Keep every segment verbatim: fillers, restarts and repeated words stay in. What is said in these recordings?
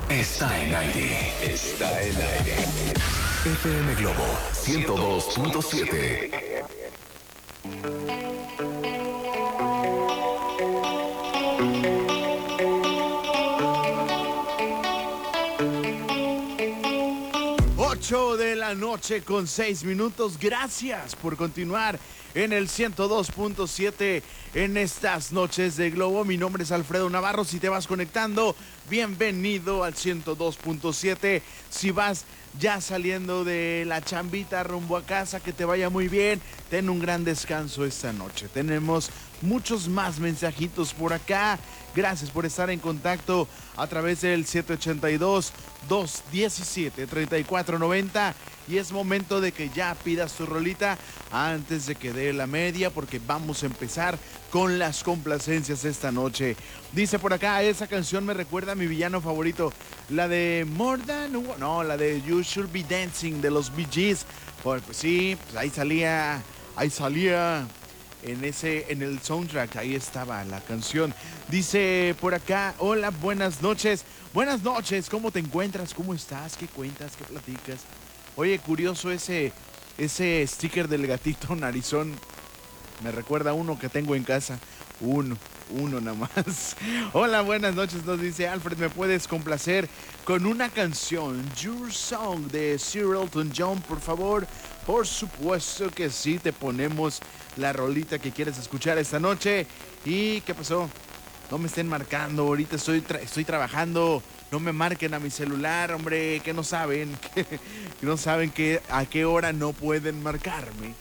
está en aire. Está en aire. F M Globo ciento dos punto siete. ocho de la noche con seis minutos. Gracias por continuar en el ciento dos punto siete en estas noches de Globo. Mi nombre es Alfredo Navarro. Si te vas conectando, bienvenido al ciento dos punto siete. Si vas ya saliendo de la chambita rumbo a casa, que te vaya muy bien. Ten un gran descanso esta noche. Tenemos muchos más mensajitos por acá. Gracias por estar en contacto a través del siete ocho dos, dos uno siete, tres cuatro nueve cero. Y es momento de que ya pidas tu rolita antes de que dé la media, porque vamos a empezar con las complacencias esta noche. Dice por acá, esa canción me recuerda a mi villano favorito, la de More Than One, no, la de You Should Be Dancing de los Bee Gees. Pues, pues sí, pues ahí salía, ahí salía en ese, en el soundtrack, ahí estaba la canción. Dice por acá, hola, buenas noches. Buenas noches, ¿cómo te encuentras? ¿Cómo estás? ¿Qué cuentas? ¿Qué platicas? Oye, curioso ese, ese sticker del gatito narizón. Me recuerda a uno que tengo en casa. Uno, uno nada más. Hola, buenas noches, nos dice Alfred, ¿me puedes complacer con una canción? Your Song de Sir Elton John, por favor. Por supuesto que sí, te ponemos la rolita que quieres escuchar esta noche. ¿Y qué pasó? No me estén marcando, ahorita estoy, tra- estoy trabajando. No me marquen a mi celular, hombre, que no saben, que, que no saben que a qué hora no pueden marcarme.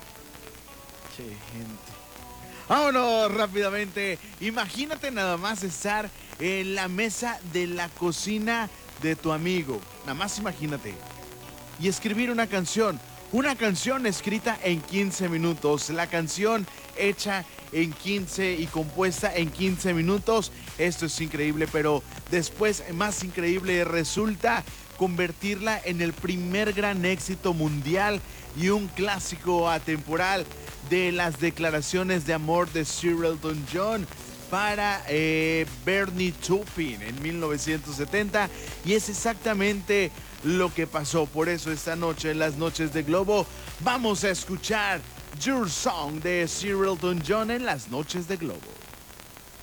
Che, gente. Vámonos rápidamente. Imagínate nada más estar en la mesa de la cocina de tu amigo. Nada más imagínate. Y escribir una canción. Una canción escrita en quince minutos. La canción hecha en quince y compuesta en quince minutos. Esto es increíble, pero después más increíble resulta convertirla en el primer gran éxito mundial y un clásico atemporal de las declaraciones de amor de Sir Elton John para eh, Bernie Taupin en mil novecientos setenta, y es exactamente lo que pasó. Por eso esta noche en las noches de Globo vamos a escuchar Your Song de Sir Elton John en las noches de Globo.